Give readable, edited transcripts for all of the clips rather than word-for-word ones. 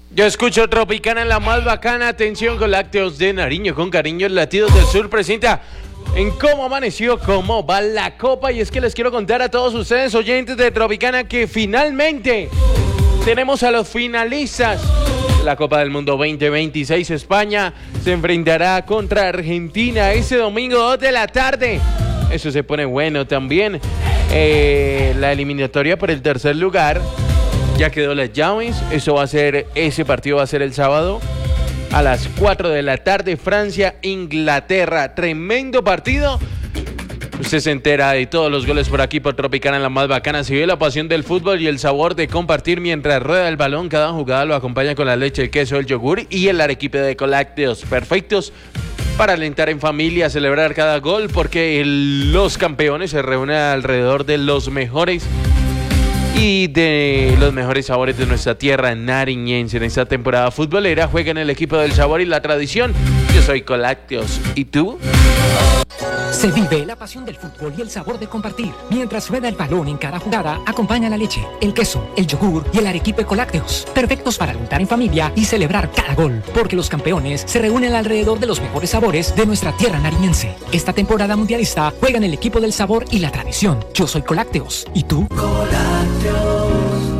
Yo escucho Tropicana en la más bacana. Atención con lácteos de Nariño, con cariño. El Latidos del Sur presenta en cómo amaneció, cómo va la copa. Y es que les quiero contar a todos ustedes, oyentes de Tropicana, que finalmente tenemos a los finalistas. La Copa del Mundo 2026. España se enfrentará contra Argentina ese domingo 2 de la tarde. Eso se pone bueno también. La eliminatoria por el tercer lugar. Ya quedó las llaves. Ese partido va a ser el sábado a las 4 de la tarde. Francia, Inglaterra. Tremendo partido. Usted se entera de todos los goles por aquí por Tropicana en la más bacana. Se vive la pasión del fútbol y el sabor de compartir mientras rueda el balón. Cada jugada lo acompaña con la leche, el queso, el yogur y el arequipe de lácteos perfectos para alentar en familia, celebrar cada gol, porque los campeones se reúnen alrededor de los mejores y de los mejores sabores de nuestra tierra nariñense. En esta temporada futbolera juega en el equipo del sabor y la tradición. Yo soy Colácteos. ¿Y tú? Se vive la pasión del fútbol y el sabor de compartir. Mientras rueda el balón en cada jugada, acompaña la leche, el queso, el yogur y el arequipe Colácteos. Perfectos para untar en familia y celebrar cada gol. Porque los campeones se reúnen alrededor de los mejores sabores de nuestra tierra nariñense. Esta temporada mundialista juega en el equipo del sabor y la tradición. Yo soy Colácteos. ¿Y tú? Colácteos.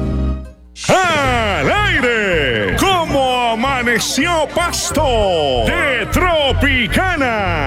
¡Al aire! ¿Cómo amaneció Pasto? De Tropicana.